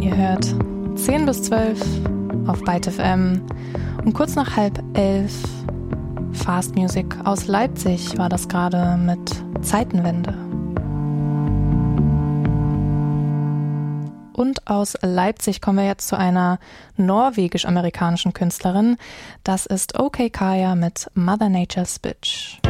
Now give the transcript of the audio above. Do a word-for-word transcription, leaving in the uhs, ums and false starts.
Ihr hört zehn bis zwölf auf Byte F M und kurz nach halb elf Fast Music aus Leipzig war das gerade mit Zeitenwende. Und aus Leipzig kommen wir jetzt zu einer norwegisch-amerikanischen Künstlerin. Das ist OK Kaya mit Mother Nature's Bitch.